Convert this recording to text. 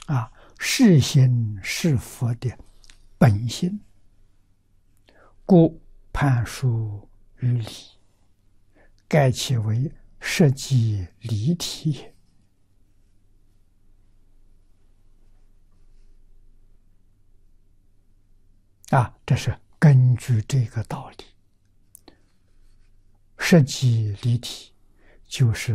啊，是心是佛的本性，故判殊于理，盖其为实际离体也。这是根据这个道理，实际离体就是